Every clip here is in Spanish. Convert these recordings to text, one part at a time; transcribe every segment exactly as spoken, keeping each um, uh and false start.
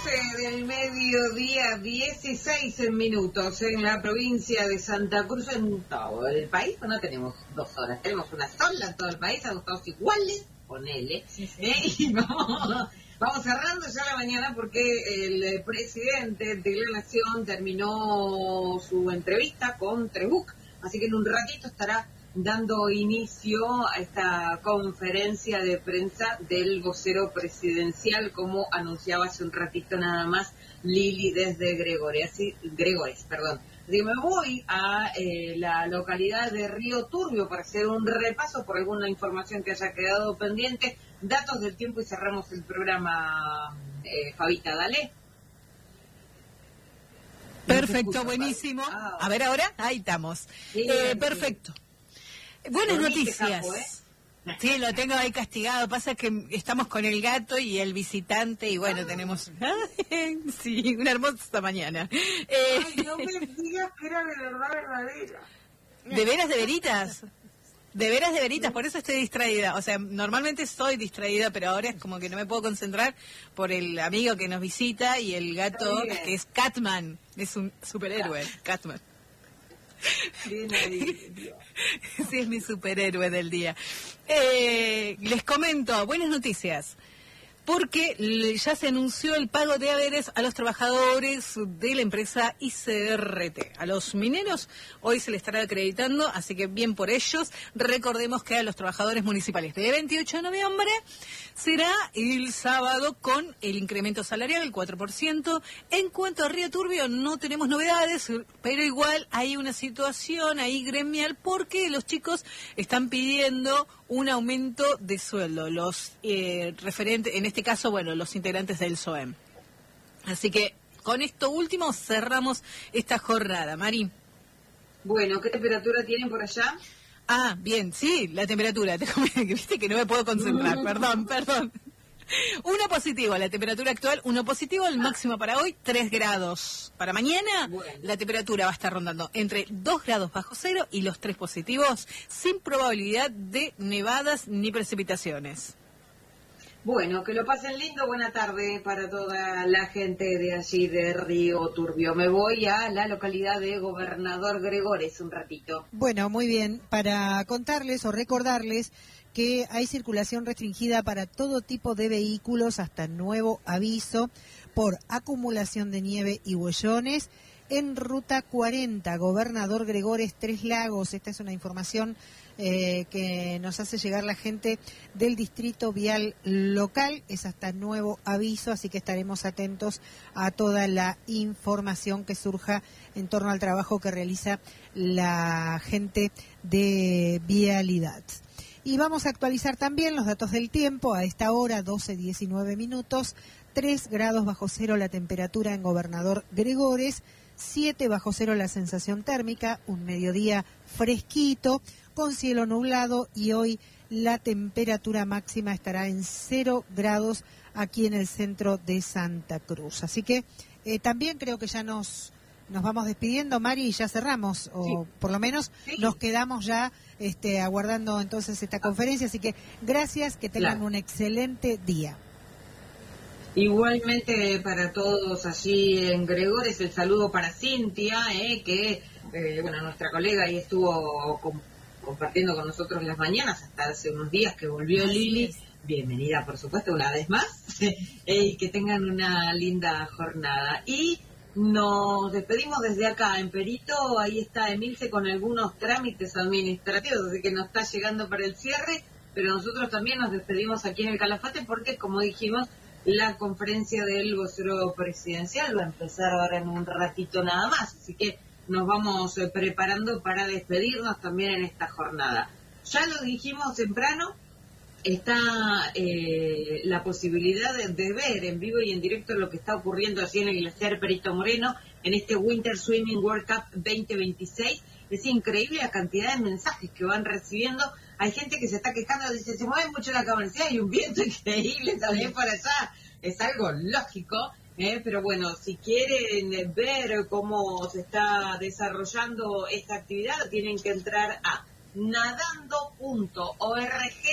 doce del mediodía, dieciséis minutos en la provincia de Santa Cruz. En todo el país no tenemos dos horas, tenemos una sola en todo el país, a todos iguales, ponele. Sí, sí. ¿Eh? Y vamos, vamos cerrando ya la mañana porque el presidente de la Nación terminó su entrevista con Trebuch, así que en un ratito estará dando inicio a esta conferencia de prensa del vocero presidencial, como anunciaba hace un ratito nada más Lili desde Gregores, así, Gregores, perdón. Así que me voy a eh, la localidad de Río Turbio para hacer un repaso por alguna información que haya quedado pendiente, datos del tiempo y cerramos el programa. eh, Fabita, dale. Perfecto, no buenísimo. Ah, a ver ahora, ahí estamos. Sí, eh, perfecto. Buenas noticias. Capo, ¿eh? Sí, lo tengo ahí castigado. Pasa que estamos con el gato y el visitante y bueno, ah. tenemos... sí, una hermosa mañana. Eh... Ay, no me digas que era de verdad verdadera. ¿De veras de veritas? De veras de veritas, por eso estoy distraída. O sea, normalmente estoy distraída, pero ahora es como que no me puedo concentrar por el amigo que nos visita y el gato que es Catman. Es un superhéroe, Catman. Bien ahí, sí, es mi superhéroe del día. Eh, les comento, buenas noticias, porque ya se anunció el pago de haberes a los trabajadores de la empresa I C R T. A los mineros hoy se les estará acreditando, así que bien por ellos. Recordemos que a los trabajadores municipales de veintiocho de noviembre será el sábado con el incremento salarial, el cuatro por ciento. En cuanto a Río Turbio, no tenemos novedades, pero igual hay una situación ahí gremial porque los chicos están pidiendo un aumento de sueldo, los eh, referentes, en este caso, bueno, los integrantes del S O E M. Así que con esto último cerramos esta jornada. Mari. Bueno, ¿qué temperatura tienen por allá? Ah, bien, sí, la temperatura. Te viste que no me puedo concentrar, perdón, perdón. Uno positivo, la temperatura actual, uno positivo, el máximo para hoy, tres grados. Para mañana, bueno, la temperatura va a estar rondando entre dos grados bajo cero y los tres positivos, sin probabilidad de nevadas ni precipitaciones. Bueno, que lo pasen lindo, buena tarde para toda la gente de allí de Río Turbio. Me voy a la localidad de Gobernador Gregores un ratito. Bueno, muy bien, para contarles o recordarles que hay circulación restringida para todo tipo de vehículos hasta nuevo aviso por acumulación de nieve y huellones en Ruta cuarenta, Gobernador Gregores, Tres Lagos. Esta es una información eh, que nos hace llegar la gente del Distrito Vial Local. Es hasta nuevo aviso, así que estaremos atentos a toda la información que surja en torno al trabajo que realiza la gente de Vialidad. Y vamos a actualizar también los datos del tiempo. A esta hora, doce diecinueve minutos, tres grados bajo cero la temperatura en Gobernador Gregores, siete bajo cero la sensación térmica, un mediodía fresquito, con cielo nublado, y hoy la temperatura máxima estará en cero grados aquí en el centro de Santa Cruz. Así que eh, también creo que ya nos... Nos vamos despidiendo, Mari, y ya cerramos, o sí. por lo menos sí. nos quedamos ya este, aguardando entonces esta conferencia, así que gracias, que tengan claro. un excelente día. Igualmente para todos allí en Gregores, el saludo para Cintia, eh, que eh, bueno, nuestra colega ahí estuvo com- compartiendo con nosotros las mañanas hasta hace unos días que volvió Así Lili. Es. Bienvenida, por supuesto, una vez más, eh, y que tengan una linda jornada. Y nos despedimos desde acá, en Perito. Ahí está Emilce con algunos trámites administrativos, así que nos está llegando para el cierre, pero nosotros también nos despedimos aquí en el Calafate porque, como dijimos, la conferencia del vocero presidencial va a empezar ahora en un ratito nada más, así que nos vamos eh, preparando para despedirnos también en esta jornada. Ya lo dijimos temprano, está eh, la posibilidad de, de ver en vivo y en directo lo que está ocurriendo así en el glaciar Perito Moreno, en este Winter Swimming World Cup veinte veintiséis. Es increíble la cantidad de mensajes que van recibiendo. Hay gente que se está quejando, dice, se mueve mucho la cámara, sí, hay un viento increíble también por allá. Es algo lógico, ¿eh? Pero bueno, si quieren ver cómo se está desarrollando esta actividad, tienen que entrar a nadando punto org.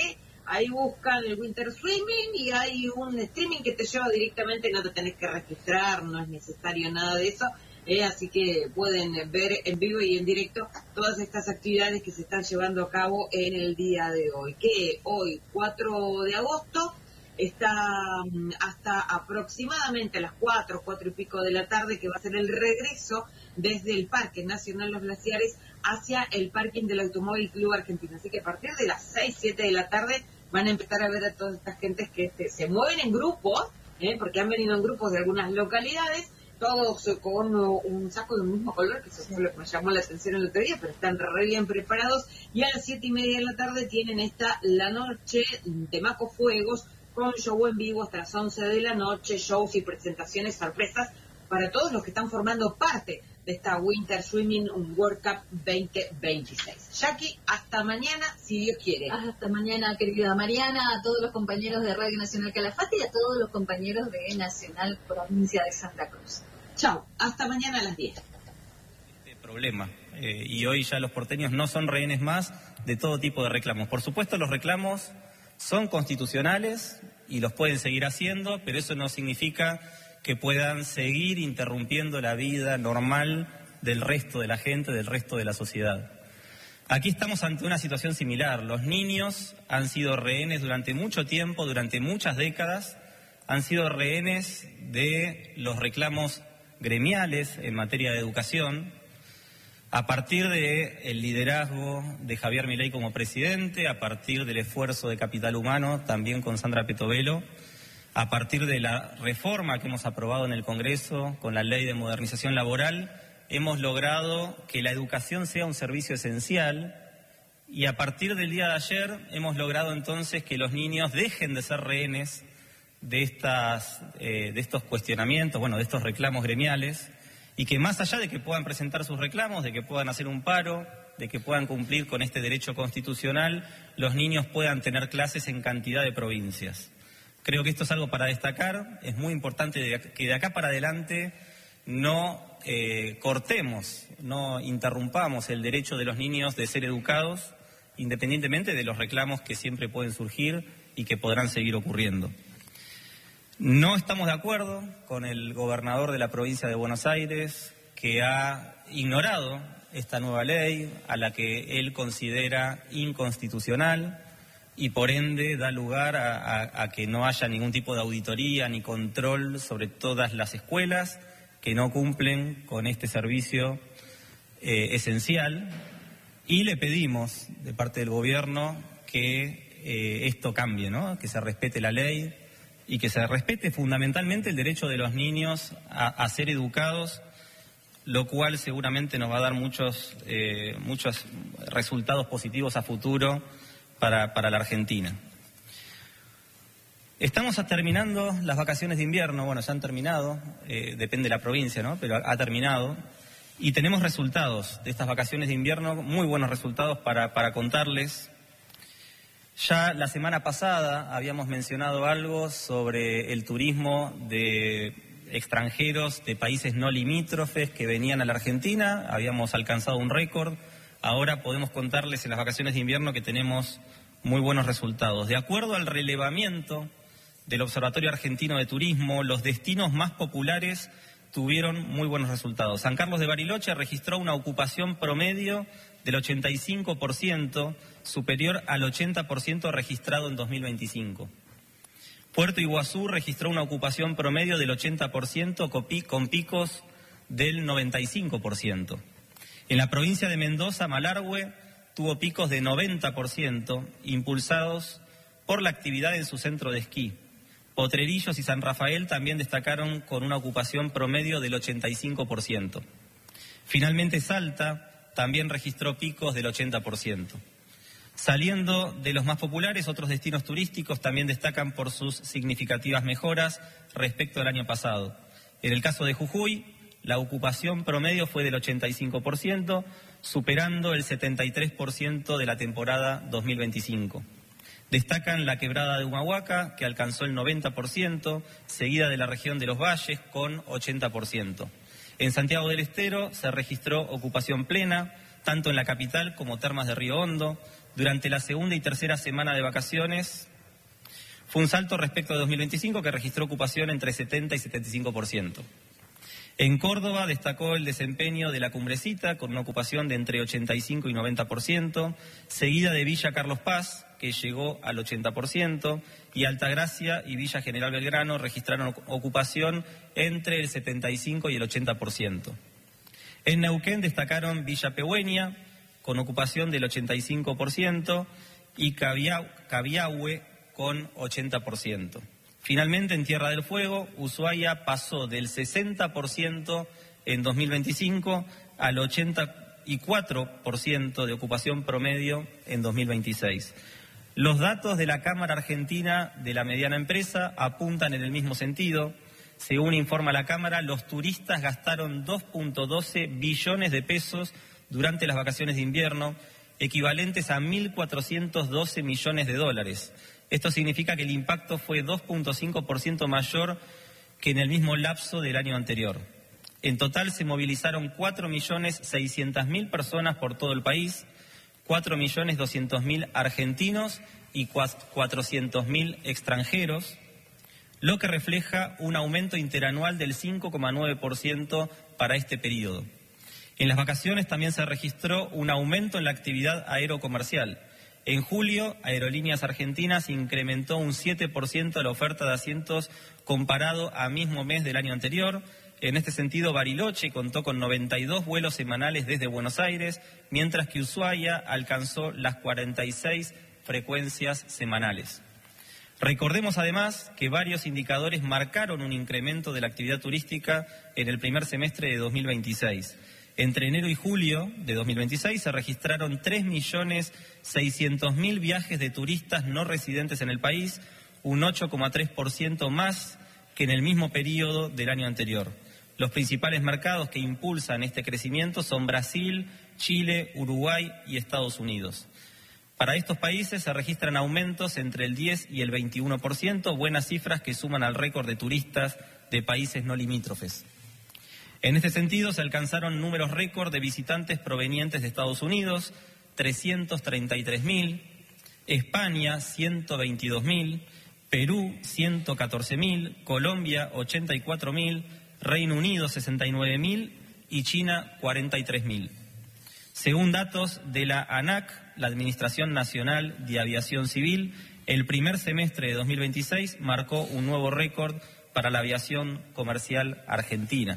ahí buscan el Winter Swimming y hay un streaming que te lleva directamente, no te tenés que registrar, no es necesario nada de eso. Eh, así que pueden ver en vivo y en directo todas estas actividades que se están llevando a cabo en el día de hoy, que hoy, cuatro de agosto, está hasta aproximadamente a las cuatro, cuatro y pico de la tarde, que va a ser el regreso desde el Parque Nacional Los Glaciares hacia el parking del Automóvil Club Argentino. Así que a partir de las seis, siete de la tarde van a empezar a ver a todas estas gentes que este, se mueven en grupos, eh, porque han venido en grupos de algunas localidades, todos con un saco de un mismo color, que eso fue lo que me llamó la atención el otro día, pero están re bien preparados. Y a las siete y media de la tarde tienen esta la noche de Maco Fuegos, con show en vivo hasta las once de la noche, shows y presentaciones sorpresas para todos los que están formando parte de esta Winter Swimming World Cup veinte veintiséis. Jackie, hasta mañana, si Dios quiere. Hasta mañana, querida Mariana, a todos los compañeros de Radio Nacional Calafate y a todos los compañeros de Nacional Provincia de Santa Cruz. Chao, hasta mañana a las diez. Este problema, eh, y hoy ya los porteños no son rehenes más de todo tipo de reclamos. Por supuesto, los reclamos son constitucionales y los pueden seguir haciendo, pero eso no significa que puedan seguir interrumpiendo la vida normal del resto de la gente, del resto de la sociedad. Aquí estamos ante una situación similar. Los niños han sido rehenes durante mucho tiempo, durante muchas décadas, han sido rehenes de los reclamos gremiales en materia de educación. A partir del liderazgo de Javier Milei como presidente, a partir del esfuerzo de Capital Humano, también con Sandra Petovelo, a partir de la reforma que hemos aprobado en el Congreso con la Ley de Modernización Laboral, hemos logrado que la educación sea un servicio esencial y a partir del día de ayer hemos logrado entonces que los niños dejen de ser rehenes de, estas, eh, de estos cuestionamientos, bueno, de estos reclamos gremiales, y que más allá de que puedan presentar sus reclamos, de que puedan hacer un paro, de que puedan cumplir con este derecho constitucional, los niños puedan tener clases en cantidad de provincias. Creo que esto es algo para destacar. Es muy importante que de acá para adelante no eh, cortemos, no interrumpamos el derecho de los niños de ser educados, independientemente de los reclamos que siempre pueden surgir y que podrán seguir ocurriendo. No estamos de acuerdo con el gobernador de la provincia de Buenos Aires, que ha ignorado esta nueva ley, a la que él considera inconstitucional y por ende da lugar a, a, a que no haya ningún tipo de auditoría ni control sobre todas las escuelas que no cumplen con este servicio eh, esencial. Y le pedimos de parte del gobierno que eh, esto cambie, ¿no? Que se respete la ley y que se respete fundamentalmente el derecho de los niños a, a ser educados, lo cual seguramente nos va a dar muchos, eh, muchos resultados positivos a futuro para, para la Argentina. Estamos terminando las vacaciones de invierno, bueno, ya han terminado, eh, depende de la provincia, ¿no? Pero ha, ha terminado, y tenemos resultados de estas vacaciones de invierno, muy buenos resultados para, para contarles. Ya la semana pasada habíamos mencionado algo sobre el turismo de extranjeros de países no limítrofes que venían a la Argentina, habíamos alcanzado un récord. Ahora podemos contarles en las vacaciones de invierno que tenemos muy buenos resultados. De acuerdo al relevamiento del Observatorio Argentino de Turismo, los destinos más populares tuvieron muy buenos resultados. San Carlos de Bariloche registró una ocupación promedio del ochenta y cinco por ciento, superior al ochenta por ciento registrado en dos mil veinticinco. Puerto Iguazú registró una ocupación promedio del ochenta por ciento con picos del noventa y cinco por ciento. En la provincia de Mendoza, Malargüe tuvo picos de noventa por ciento, impulsados por la actividad en su centro de esquí. Potrerillos y San Rafael también destacaron con una ocupación promedio del ochenta y cinco por ciento. Finalmente, Salta también registró picos del ochenta por ciento. Saliendo de los más populares, otros destinos turísticos también destacan por sus significativas mejoras respecto al año pasado. En el caso de Jujuy, la ocupación promedio fue del ochenta y cinco por ciento, superando el setenta y tres por ciento de la temporada dos mil veinticinco. Destacan la quebrada de Humahuaca, que alcanzó el noventa por ciento, seguida de la región de los Valles con ochenta por ciento. En Santiago del Estero se registró ocupación plena, tanto en la capital como Termas de Río Hondo. durante la segunda y tercera semana de vacaciones fue un salto respecto de dos mil veinticinco que registró ocupación entre setenta y setenta y cinco por ciento. En Córdoba destacó el desempeño de la Cumbrecita, con una ocupación de entre ochenta y cinco y noventa por ciento, seguida de Villa Carlos Paz, que llegó al ochenta por ciento, y Altagracia y Villa General Belgrano registraron ocupación entre el setenta y cinco y el ochenta por ciento. En Neuquén destacaron Villa Pehuen, con ocupación del ochenta y cinco por ciento, y Cabiahue con ochenta por ciento. Finalmente, en Tierra del Fuego, Ushuaia pasó del sesenta por ciento en dos mil veinticinco al ochenta y cuatro por ciento de ocupación promedio en dos mil veintiséis. Los datos de la Cámara Argentina de la Mediana Empresa apuntan en el mismo sentido. Según informa la Cámara, los turistas gastaron dos punto doce billones de pesos durante las vacaciones de invierno, equivalentes a mil cuatrocientos doce millones de dólares. Esto significa que el impacto fue dos punto cinco por ciento mayor que en el mismo lapso del año anterior. En total se movilizaron cuatro millones seiscientas mil personas por todo el país, cuatro millones doscientos mil argentinos y cuatrocientos mil extranjeros, lo que refleja un aumento interanual del cinco coma nueve por ciento para este periodo. En las vacaciones también se registró un aumento en la actividad aerocomercial. En julio, Aerolíneas Argentinas incrementó un siete por ciento la oferta de asientos comparado a mismo mes del año anterior. En este sentido, Bariloche contó con noventa y dos vuelos semanales desde Buenos Aires, mientras que Ushuaia alcanzó las cuarenta y seis frecuencias semanales. Recordemos además que varios indicadores marcaron un incremento de la actividad turística en el primer semestre de dos mil veintiséis. Entre enero y julio de dos mil veintiséis se registraron tres millones seiscientos mil viajes de turistas no residentes en el país, un ocho coma tres por ciento más que en el mismo periodo del año anterior. Los principales mercados que impulsan este crecimiento son Brasil, Chile, Uruguay y Estados Unidos. Para estos países se registran aumentos entre el diez y el veintiuno por ciento, buenas cifras que suman al récord de turistas de países no limítrofes. En este sentido, se alcanzaron números récord de visitantes provenientes de Estados Unidos, trescientos treinta y tres mil, España, ciento veintidós mil, Perú, ciento catorce mil, Colombia, ochenta y cuatro mil, Reino Unido, sesenta y nueve mil y China, cuarenta y tres mil. Según datos de la ANAC, la Administración Nacional de Aviación Civil, el primer semestre de dos mil veintiséis marcó un nuevo récord para la aviación comercial argentina.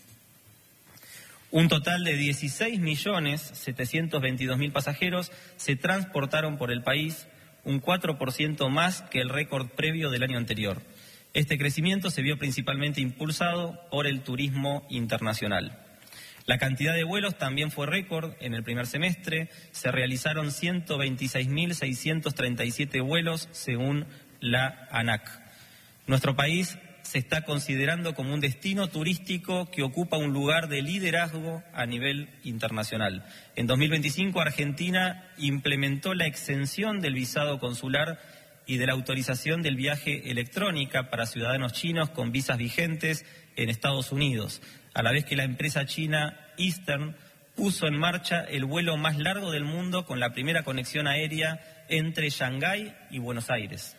Un total de dieciséis millones setecientos veintidós mil pasajeros se transportaron por el país, un cuatro por ciento más que el récord previo del año anterior. Este crecimiento se vio principalmente impulsado por el turismo internacional. La cantidad de vuelos también fue récord en el primer semestre. Se realizaron ciento veintiséis mil seiscientos treinta y siete vuelos según la ANAC. Nuestro país se está considerando como un destino turístico que ocupa un lugar de liderazgo a nivel internacional. En dos mil veinticinco, Argentina implementó la exención del visado consular y de la autorización del viaje electrónica para ciudadanos chinos con visas vigentes en Estados Unidos, a la vez que la empresa china Eastern puso en marcha el vuelo más largo del mundo con la primera conexión aérea entre Shanghái y Buenos Aires,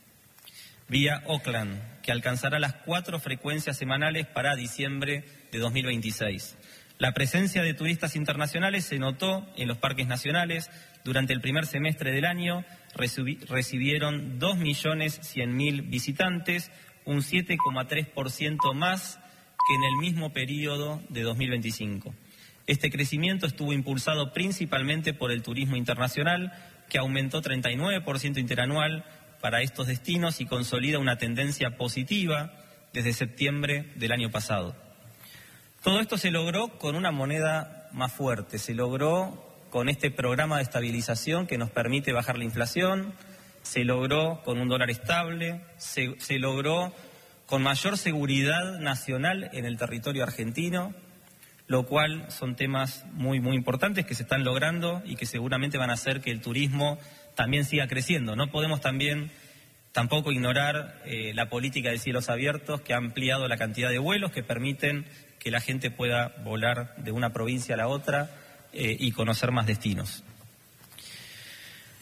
vía Auckland, que alcanzará las cuatro frecuencias semanales para diciembre de dos mil veintiséis. La presencia de turistas internacionales se notó en los parques nacionales. Durante el primer semestre del año recibieron dos millones cien mil visitantes, un siete coma tres por ciento más que en el mismo periodo de dos mil veinticinco. Este crecimiento estuvo impulsado principalmente por el turismo internacional, que aumentó treinta y nueve por ciento interanual para estos destinos y consolida una tendencia positiva desde septiembre del año pasado. Todo esto se logró con una moneda más fuerte, se logró con este programa de estabilización que nos permite bajar la inflación, se logró con un dólar estable, se, se logró con mayor seguridad nacional en el territorio argentino, lo cual son temas muy, muy importantes que se están logrando y que seguramente van a hacer que el turismo también siga creciendo. No podemos también tampoco ignorar eh, la política de cielos abiertos, que ha ampliado la cantidad de vuelos que permiten que la gente pueda volar de una provincia a la otra eh, y conocer más destinos.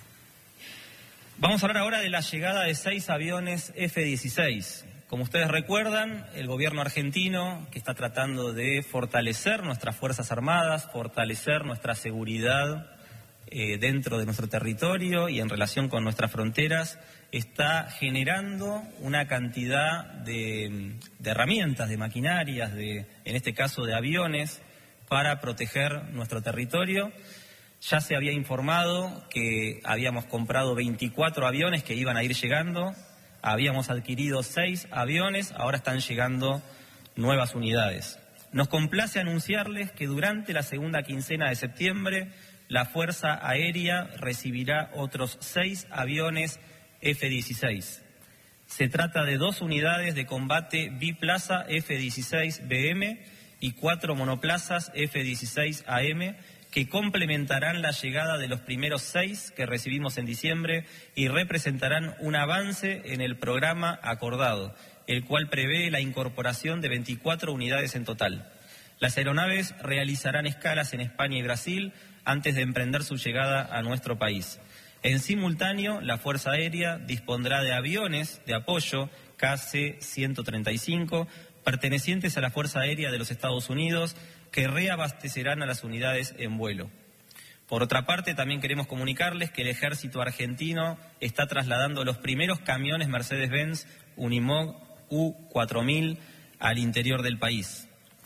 Vamos a hablar ahora de la llegada de seis aviones F dieciséis. Como ustedes recuerdan, el gobierno argentino, que está tratando de fortalecer nuestras Fuerzas Armadas, fortalecer nuestra seguridad eh, dentro de nuestro territorio y en relación con nuestras fronteras, está generando una cantidad de, de herramientas, de maquinarias, de, en este caso de aviones, para proteger nuestro territorio. Ya se había informado que habíamos comprado veinticuatro aviones que iban a ir llegando, habíamos adquirido seis aviones, ahora están llegando nuevas unidades. Nos complace anunciarles que durante la segunda quincena de septiembre la Fuerza Aérea recibirá otros seis aviones F dieciséis. Se trata de dos unidades de combate biplaza F dieciséis B M y cuatro monoplazas F dieciséis A M que complementarán la llegada de los primeros seis que recibimos en diciembre y representarán un avance en el programa acordado, el cual prevé la incorporación de veinticuatro unidades en total. Las aeronaves realizarán escalas en España y Brasil antes de emprender su llegada a nuestro país. En simultáneo, la Fuerza Aérea dispondrá de aviones de apoyo K C ciento treinta y cinco pertenecientes a la Fuerza Aérea de los Estados Unidos que reabastecerán a las unidades en vuelo. Por otra parte, también queremos comunicarles que el Ejército argentino está trasladando los primeros camiones Mercedes-Benz Unimog U cuatro mil al interior del país.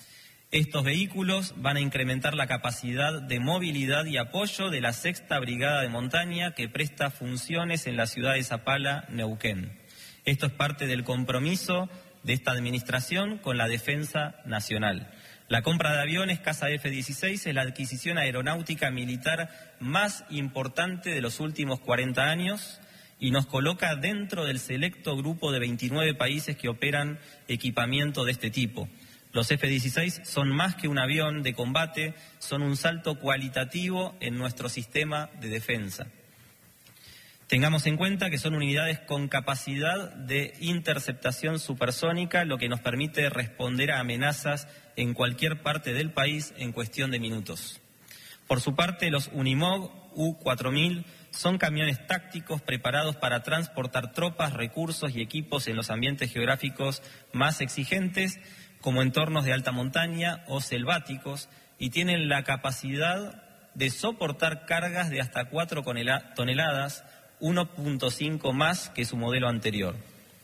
Estos vehículos van a incrementar la capacidad de movilidad y apoyo de la Sexta Brigada de Montaña que presta funciones en la ciudad de Zapala, Neuquén. Esto es parte del compromiso de esta administración con la defensa nacional. La compra de aviones Casa F dieciséis es la adquisición aeronáutica militar más importante de los últimos cuarenta años y nos coloca dentro del selecto grupo de veintinueve países que operan equipamiento de este tipo. Los F dieciséis son más que un avión de combate, son un salto cualitativo en nuestro sistema de defensa. Tengamos en cuenta que son unidades con capacidad de interceptación supersónica, lo que nos permite responder a amenazas en cualquier parte del país en cuestión de minutos. Por su parte, los Unimog U cuatro mil son camiones tácticos preparados para transportar tropas, recursos y equipos en los ambientes geográficos más exigentes, como entornos de alta montaña o selváticos, y tienen la capacidad de soportar cargas de hasta cuatro toneladas, uno punto cinco más que su modelo anterior.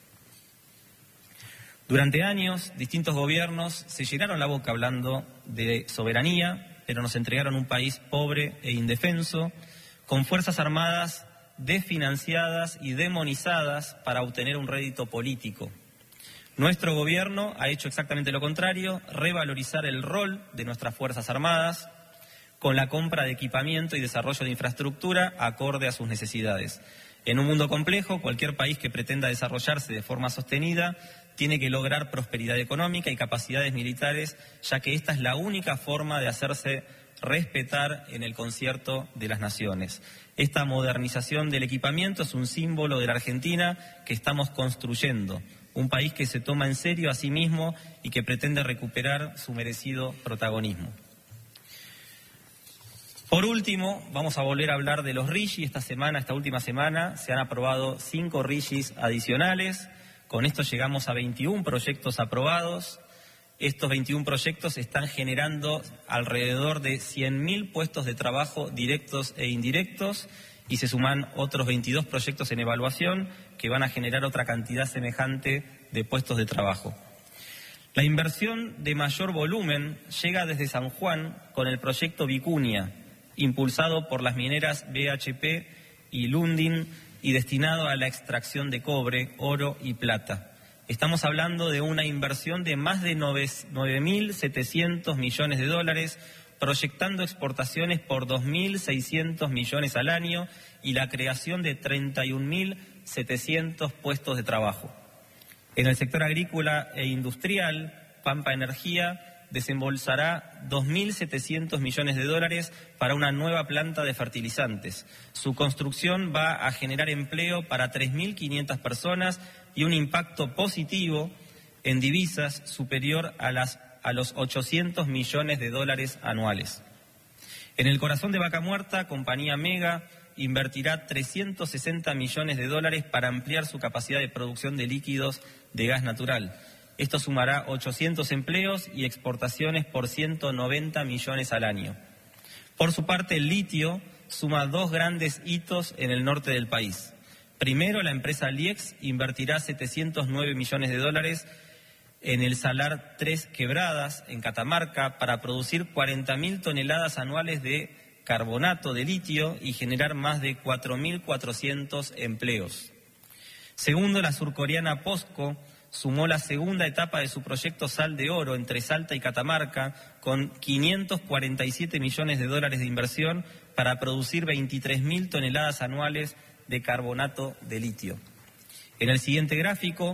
Durante años, distintos gobiernos se llenaron la boca hablando de soberanía, pero nos entregaron un país pobre e indefenso, con fuerzas armadas desfinanciadas y demonizadas para obtener un rédito político. Nuestro gobierno ha hecho exactamente lo contrario, revalorizar el rol de nuestras Fuerzas Armadas con la compra de equipamiento y desarrollo de infraestructura acorde a sus necesidades. En un mundo complejo, cualquier país que pretenda desarrollarse de forma sostenida tiene que lograr prosperidad económica y capacidades militares, ya que esta es la única forma de hacerse respetar en el concierto de las naciones. Esta modernización del equipamiento es un símbolo de la Argentina que estamos construyendo, un país que se toma en serio a sí mismo y que pretende recuperar su merecido protagonismo. Por último, vamos a volver a hablar de los R I G I. Esta semana, esta última semana, se han aprobado cinco R I G Is adicionales. Con esto llegamos a veintiún proyectos aprobados. Estos veintiún proyectos están generando alrededor de cien mil puestos de trabajo directos e indirectos y se suman otros veintidós proyectos en evaluación que van a generar otra cantidad semejante de puestos de trabajo. La inversión de mayor volumen llega desde San Juan con el proyecto Vicuña, impulsado por las mineras B H P y Lundin y destinado a la extracción de cobre, oro y plata. Estamos hablando de una inversión de más de nueve mil setecientos millones de dólares, proyectando exportaciones por dos mil seiscientos millones al año y la creación de treinta y un mil setecientos puestos de trabajo. En el sector agrícola e industrial, Pampa Energía desembolsará dos mil setecientos millones de dólares para una nueva planta de fertilizantes. Su construcción va a generar empleo para tres mil quinientas personas y un impacto positivo en divisas superior a, las, a los ochocientos millones de dólares anuales. En el corazón de Vaca Muerta, Compañía Mega invertirá trescientos sesenta millones de dólares para ampliar su capacidad de producción de líquidos de gas natural. Esto sumará ochocientos empleos y exportaciones por ciento noventa millones al año. Por su parte, el litio suma dos grandes hitos en el norte del país. Primero, la empresa Liex invertirá setecientos nueve millones de dólares en el Salar Tres Quebradas, en Catamarca, para producir cuarenta mil toneladas anuales de carbonato de litio y generar más de cuatro mil cuatrocientos empleos. Segundo, la surcoreana POSCO sumó la segunda etapa de su proyecto Sal de Oro entre Salta y Catamarca con quinientos cuarenta y siete millones de dólares de inversión para producir veintitrés mil toneladas anuales de carbonato de litio. En el siguiente gráfico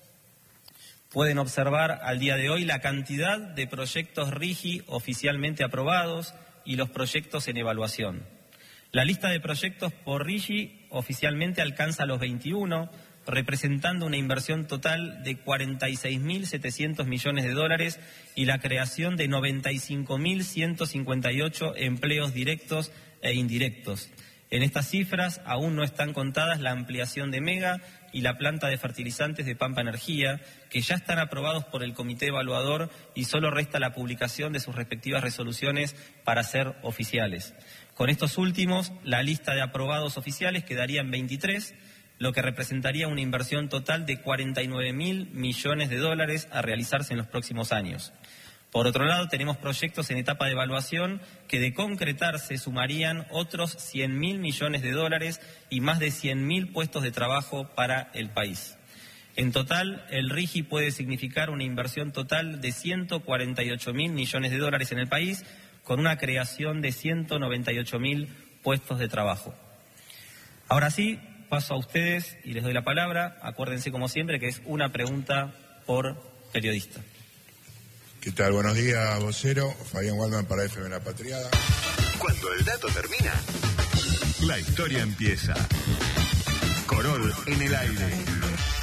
pueden observar al día de hoy la cantidad de proyectos RIGI oficialmente aprobados y los proyectos en evaluación. La lista de proyectos por RIGI oficialmente alcanza los veintiuno, representando una inversión total de cuarenta y seis mil setecientos millones de dólares y la creación de noventa y cinco mil ciento cincuenta y ocho empleos directos e indirectos. En estas cifras aún no están contadas la ampliación de Mega y la planta de fertilizantes de Pampa Energía, que ya están aprobados por el comité evaluador y solo resta la publicación de sus respectivas resoluciones para ser oficiales. Con estos últimos, la lista de aprobados oficiales quedaría en veintitrés, lo que representaría una inversión total de cuarenta y nueve mil millones de dólares a realizarse en los próximos años. Por otro lado, tenemos proyectos en etapa de evaluación que, de concretarse, sumarían otros cien mil millones de dólares y más de cien mil puestos de trabajo para el país. En total, el RIGI puede significar una inversión total de ciento cuarenta y ocho mil millones de dólares en el país, con una creación de ciento noventa y ocho mil puestos de trabajo. Ahora sí, paso a ustedes y les doy la palabra. Acuérdense, como siempre, que es una pregunta por periodista. ¿Qué tal? Buenos días, vocero. Fabián Waldman para F M La Patriada. Cuando el dato termina, la historia empieza. Corol en el aire.